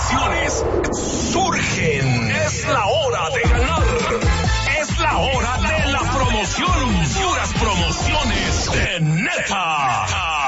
promociones surgen. Es la hora de ganar. Es la hora de la promoción. Puras promociones de neta.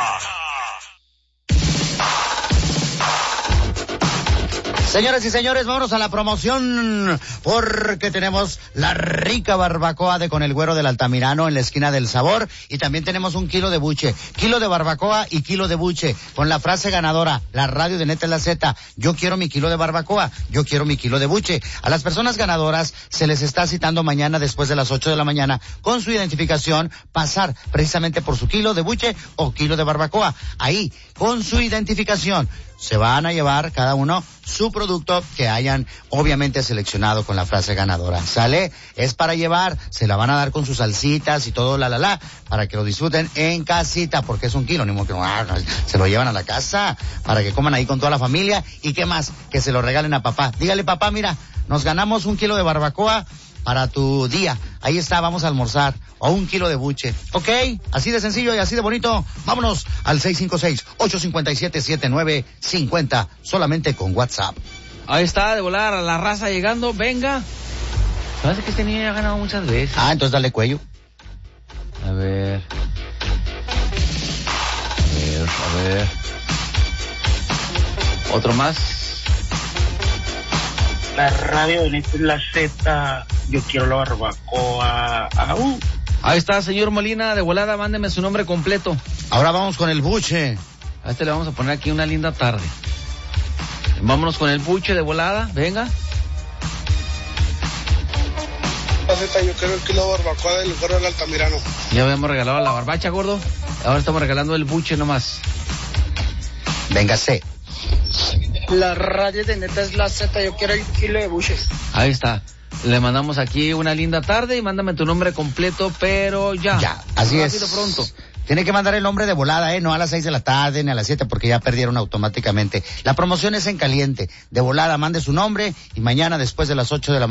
Señoras y señores, vámonos a la promoción porque tenemos la rica barbacoa de Con el Güero del Altamirano en la esquina del Sabor y también tenemos 1 kilo de buche, kilo de barbacoa y kilo de buche con la frase ganadora, la radio de Neta es la Z, yo quiero mi kilo de barbacoa, yo quiero mi kilo de buche. A las personas ganadoras se les está citando mañana después de las 8 de la mañana con su identificación pasar precisamente por su kilo de buche o kilo de barbacoa. Ahí, con su identificación, se van a llevar cada uno su producto que hayan obviamente seleccionado con la frase ganadora. ¿Sale? Es para llevar, se la van a dar con sus salsitas y todo para que lo disfruten en casita, porque es 1 kilo, ni modo que se lo llevan a la casa, para que coman ahí con toda la familia, y qué más, que se lo regalen a papá. Dígale, papá, mira, nos ganamos 1 kilo de barbacoa para tu día. Ahí está, vamos a almorzar. O 1 kilo de buche. ¿Ok? Así de sencillo y así de bonito. Vámonos al 656-857-7950. Solamente con WhatsApp. Ahí está, de volar a la raza llegando. Venga. Parece que este niño ya ha ganado muchas veces. Ah, entonces dale cuello. A ver. Otro más. La radio de Neta es la Z, yo quiero la barbacoa. Ahí está, señor Molina, de volada, mándeme su nombre completo. Ahora vamos con el buche. A este le vamos a poner aquí una linda tarde. Vámonos con el buche de volada, venga. La Z, yo quiero el kilo de barbacoa del Güero del Altamirano. Ya habíamos regalado la barbacha, gordo. Ahora estamos regalando el buche nomás. Véngase. La radio de Neta es la Z, yo quiero el kilo de buches. Ahí está. Le mandamos aquí una linda tarde y mándame tu nombre completo, pero ya. Ya, así rápido, es. Pronto. Tiene que mandar el nombre de volada, no a las 6 de la tarde ni a las 7 porque ya perdieron automáticamente. La promoción es en caliente. De volada, mande su nombre y mañana después de las 8 de la mañana.